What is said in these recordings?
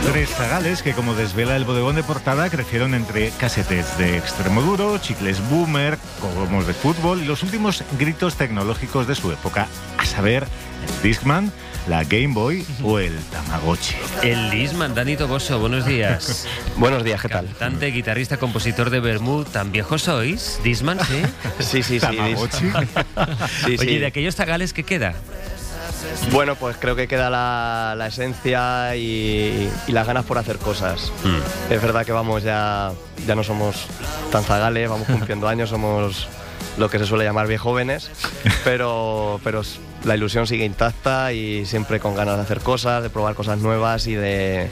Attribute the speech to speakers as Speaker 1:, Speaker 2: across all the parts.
Speaker 1: Tres zagales que, como desvela el bodegón de portada, crecieron entre casetes de extremo duro, chicles boomer, cromos de fútbol y los últimos gritos tecnológicos de su época, a saber, el Discman, la Game Boy o el Tamagotchi.
Speaker 2: El Discman, Dani Toboso, buenos días.
Speaker 3: Buenos días, ¿qué tal?
Speaker 2: Cantante, guitarrista, compositor de Vermouth, ¿tan viejos sois? ¿Discman, sí?
Speaker 3: Sí.
Speaker 1: Tamagotchi.
Speaker 2: Oye, ¿de aquellos zagales qué queda?
Speaker 3: Bueno, pues creo que queda la esencia y las ganas por hacer cosas. Es verdad que ya no somos tan zagales, vamos cumpliendo años, somos lo que se suele llamar viejóvenes, pero la ilusión sigue intacta y siempre con ganas de hacer cosas, de probar cosas nuevas y de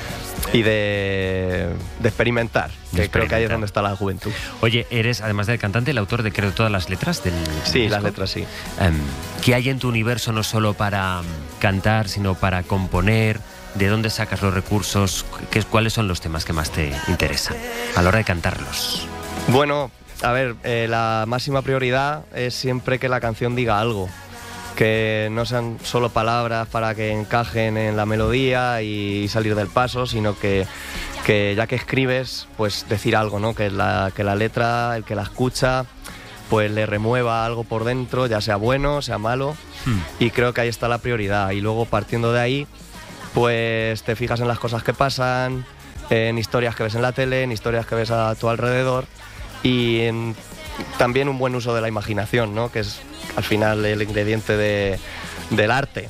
Speaker 3: experimentar, creo que ahí es donde está la juventud.
Speaker 2: Oye, eres, además del cantante, el autor de, creo, todas las letras del
Speaker 3: Sí,
Speaker 2: disco.
Speaker 3: las letras sí.
Speaker 2: ¿Qué hay en tu universo no solo para cantar, sino para componer? ¿De dónde sacas los recursos? ¿Cuáles son los temas que más te interesan a la hora de cantarlos?
Speaker 3: Bueno, a ver, la máxima prioridad es siempre que la canción diga algo, que no sean solo palabras para que encajen en la melodía y salir del paso, sino que ya que escribes, pues decir algo, ¿no? Que la letra, el que la escucha, pues le remueva algo por dentro, ya sea bueno, sea malo, y creo que ahí está la prioridad. Y luego, partiendo de ahí, pues te fijas en las cosas que pasan, en historias que ves en la tele, en historias que ves a tu alrededor, y también un buen uso de la imaginación, ¿no? Que es al final el ingrediente del arte.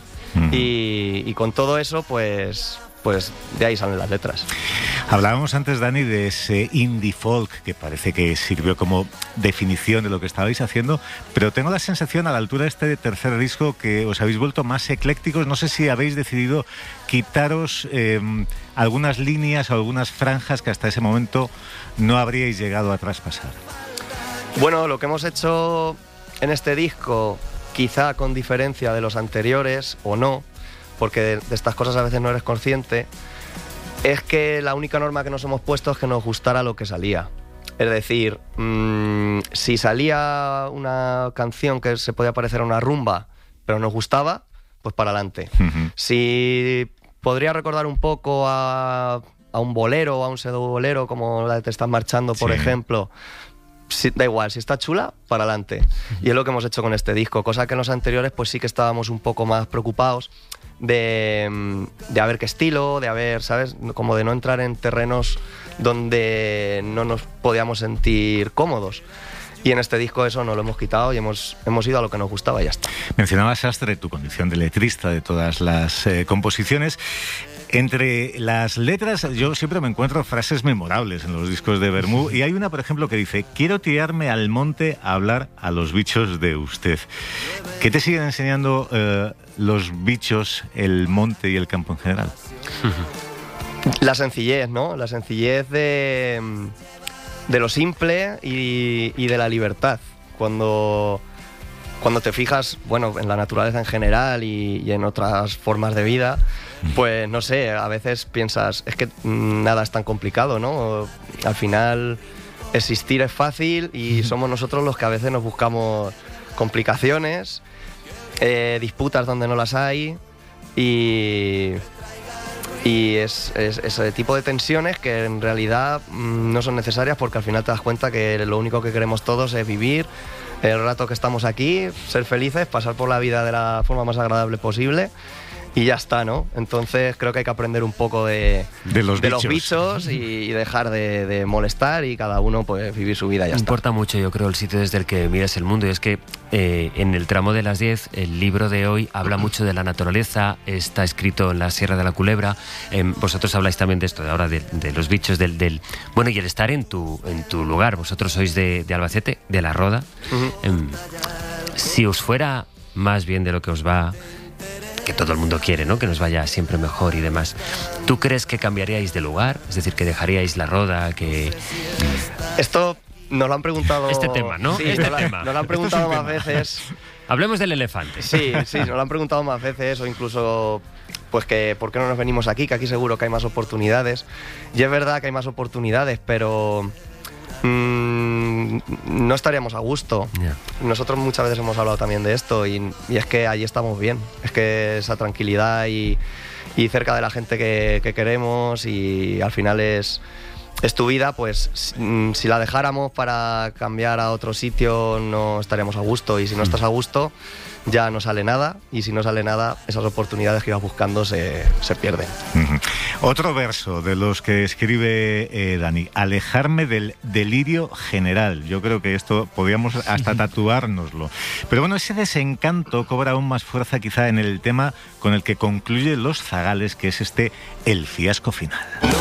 Speaker 3: Y con todo eso, pues de ahí salen las letras.
Speaker 1: Hablábamos antes, Dani, de ese indie folk que parece que sirvió como definición de lo que estabais haciendo, pero tengo la sensación, a la altura de este tercer disco, que os habéis vuelto más eclécticos. No sé si habéis decidido quitaros algunas líneas o algunas franjas que hasta ese momento no habríais llegado a traspasar.
Speaker 3: Bueno, lo que hemos hecho en este disco, quizá con diferencia de los anteriores, o no, porque de estas cosas a veces no eres consciente, es que la única norma que nos hemos puesto es que nos gustara lo que salía. Es decir, si salía una canción que se podía parecer a una rumba, pero nos gustaba, pues para adelante. Si podría recordar un poco a un bolero o a un pseudo bolero, como la de Te estás marchando, por ejemplo, da igual, si está chula, para adelante. Y es lo que hemos hecho con este disco, cosa que en los anteriores pues sí que estábamos un poco más preocupados de a ver qué estilo, de a ver, ¿sabes? Como de no entrar en terrenos donde no nos podíamos sentir cómodos. Y en este disco eso no lo hemos quitado y hemos ido a lo que nos gustaba y ya está.
Speaker 1: Mencionabas, Sastre, tu condición de letrista de todas las composiciones. Entre las letras yo siempre me encuentro frases memorables en los discos de Vermouth, y hay una, por ejemplo, que dice: quiero tirarme al monte a hablar a los bichos de usted. ¿Qué te siguen enseñando los bichos, el monte y el campo en general?
Speaker 3: La sencillez, ¿no? La sencillez de lo simple y de la libertad. Cuando te fijas, bueno, en la naturaleza en general y en otras formas de vida, pues no sé, a veces piensas, es que nada es tan complicado, ¿no? Al final existir es fácil y somos nosotros los que a veces nos buscamos complicaciones, disputas donde no las hay y es ese tipo de tensiones que en realidad no son necesarias, porque al final te das cuenta que lo único que queremos todos es vivir el rato que estamos aquí, ser felices, pasar por la vida de la forma más agradable posible y ya está, ¿no? Entonces creo que hay que aprender un poco de los bichos y dejar de molestar y cada uno pues vivir su vida y ya está.
Speaker 2: Importa mucho, yo creo, el sitio desde el que miras el mundo, y es que en el tramo de las 10, el libro de hoy habla mucho de la naturaleza, está escrito en la Sierra de la Culebra, vosotros habláis también de esto, de ahora de los bichos, bueno, y el estar en tu lugar. Vosotros sois de Albacete, de La Roda. Si os fuera más bien de lo que os va, que todo el mundo quiere, ¿no? Que nos vaya siempre mejor y demás, ¿tú crees que cambiaríais de lugar? Es decir, que dejaríais La Roda, que...
Speaker 3: Esto nos lo han preguntado...
Speaker 2: Este tema, ¿no?
Speaker 3: Sí, nos lo han preguntado más veces.
Speaker 2: Hablemos del elefante.
Speaker 3: Sí, nos lo han preguntado más veces, o incluso pues que por qué no nos venimos aquí, que aquí seguro que hay más oportunidades. Y es verdad que hay más oportunidades, pero no estaríamos a gusto. Nosotros muchas veces hemos hablado también de esto y es que allí estamos bien. Es que esa tranquilidad y y cerca de la gente que queremos, y al final es tu vida, pues si la dejáramos para cambiar a otro sitio no estaríamos a gusto, y si no estás a gusto ya no sale nada, y si no sale nada, esas oportunidades que ibas buscando se pierden.
Speaker 1: Otro verso de los que escribe Dani: alejarme del delirio general. Yo creo que esto podríamos hasta tatuárnoslo. Pero bueno, ese desencanto cobra aún más fuerza quizá en el tema con el que concluye Los Zagales, que es el fiasco final.